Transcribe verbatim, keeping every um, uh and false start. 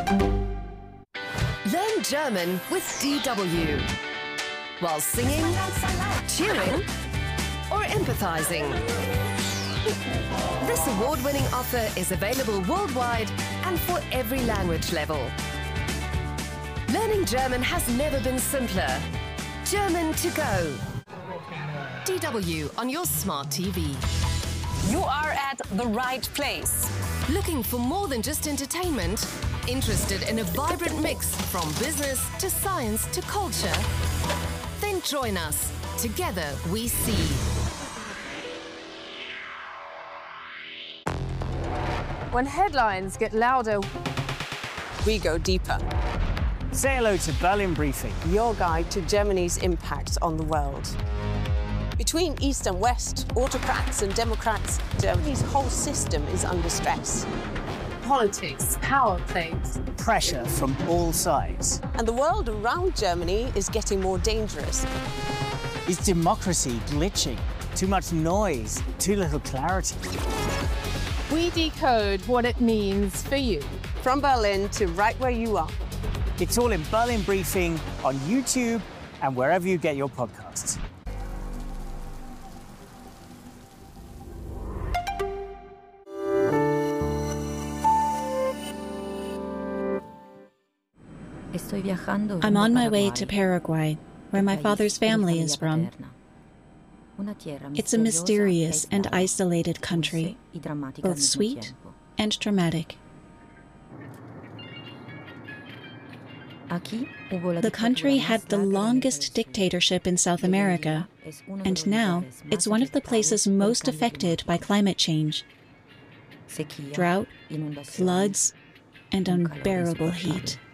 Learn German with D W. While singing, cheering, or empathizing. This award-winning offer is available worldwide and for every language level. Learning German has never been simpler. German to go. D W on your smart T V. You are at the right place. Looking for more than just entertainment? Interested in a vibrant mix from business to science to culture? Then join us. Together we see. When headlines get louder, We go deeper. Say hello to Berlin Briefing. Your guide to Germany's impact on the world. Between East and West, autocrats and democrats, Germany's whole system is under stress. politics, power plays. Pressure from all sides. And the world around Germany is getting more dangerous. Is democracy glitching? Too much noise, too little clarity. We decode what it means for you. From Berlin to right where you are. It's all in Berlin Briefing on YouTube and wherever you get your podcasts. I'm on my way to Paraguay, where my father's family is from. It's a mysterious and isolated country, both sweet and dramatic. The country had the longest dictatorship in South America, and now it's one of the places most affected by climate change. Drought, floods, and unbearable heat.